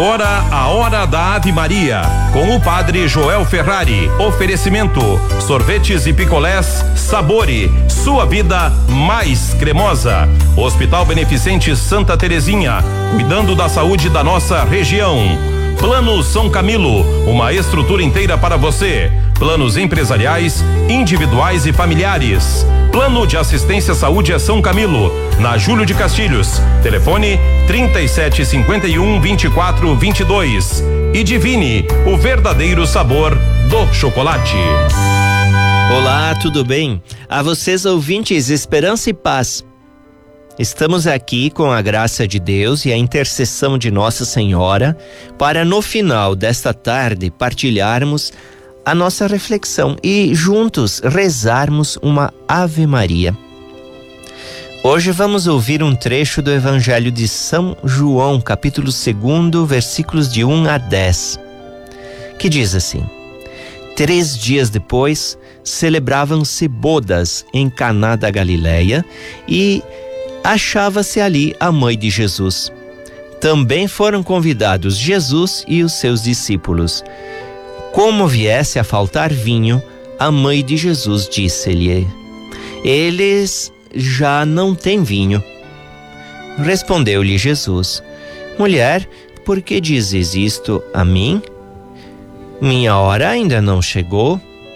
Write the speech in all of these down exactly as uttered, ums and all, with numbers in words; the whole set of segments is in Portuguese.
agora a Hora da Ave Maria, com o Padre Joel Ferrari. Oferecimento: sorvetes e picolés Sabore, sua vida mais cremosa. Hospital Beneficente Santa Terezinha, cuidando da saúde da nossa região. Plano São Camilo, uma estrutura inteira para você. Planos empresariais, individuais e familiares. Plano de assistência à saúde é São Camilo, na Júlio de Castilhos. Telefone trinta e sete, cinquenta e um, vinte e quatro, vinte e dois. E Divine, o verdadeiro sabor do chocolate. Olá, tudo bem? A vocês, ouvintes, esperança e paz. Estamos aqui com a graça de Deus e a intercessão de Nossa Senhora para, no final desta tarde, partilharmos a nossa reflexão e juntos rezarmos uma Ave Maria. Hoje vamos ouvir um trecho do Evangelho de São João, capítulo dois, versículos de um a dez, que diz assim: Três dias depois, celebravam-se bodas em Caná da Galileia e achava-se ali a mãe de Jesus. Também foram convidados Jesus e os seus discípulos. Como viesse a faltar vinho, a mãe de Jesus disse-lhe: Eles já não têm vinho. Respondeu-lhe Jesus: Mulher, por que dizes isto a mim? Minha hora ainda não chegou.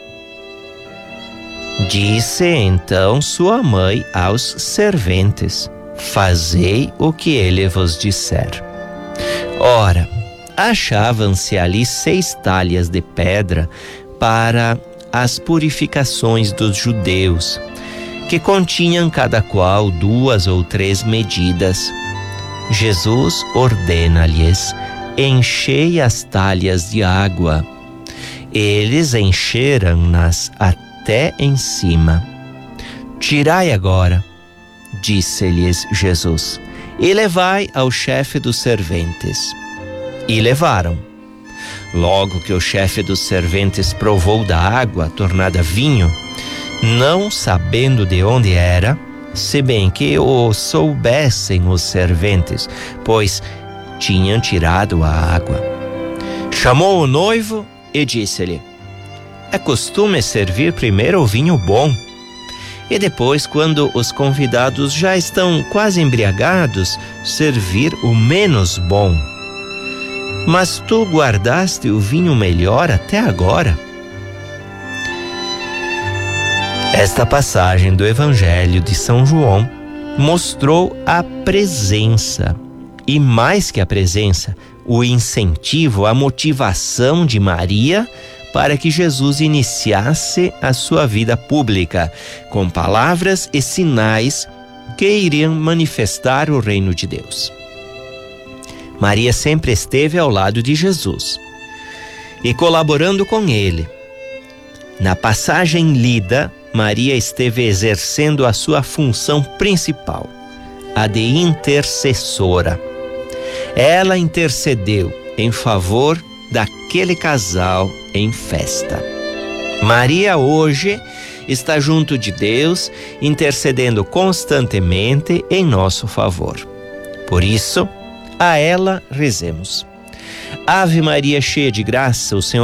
Disse então sua mãe aos serventes: Fazei o que ele vos disser. Ora, achavam-se ali seis talhas de pedra para as purificações dos judeus, que continham cada qual duas ou três medidas. Jesus ordena-lhes: Enchei as talhas de água. Eles encheram-nas até em cima. Tirai agora, disse-lhes Jesus, e levai ao chefe dos serventes. E levaram. Logo que o chefe dos serventes provou da água tornada vinho, não sabendo de onde era, se bem que o soubessem os serventes, pois tinham tirado a água, chamou o noivo e disse-lhe: É costume servir primeiro o vinho bom, e depois, quando os convidados já estão quase embriagados, servir o menos bom. Mas tu guardaste o vinho melhor até agora. Esta passagem do Evangelho de São João mostrou a presença, e mais que a presença, o incentivo, a motivação de Maria para que Jesus iniciasse a sua vida pública, com palavras e sinais que iriam manifestar o reino de Deus. Maria sempre esteve ao lado de Jesus e colaborando com ele. Na passagem lida, Maria esteve exercendo a sua função principal, a de intercessora. Ela intercedeu em favor daquele casal em festa. Maria hoje está junto de Deus, intercedendo constantemente em nosso favor. Por isso, a ela rezemos. Ave Maria, cheia de graça, o Senhor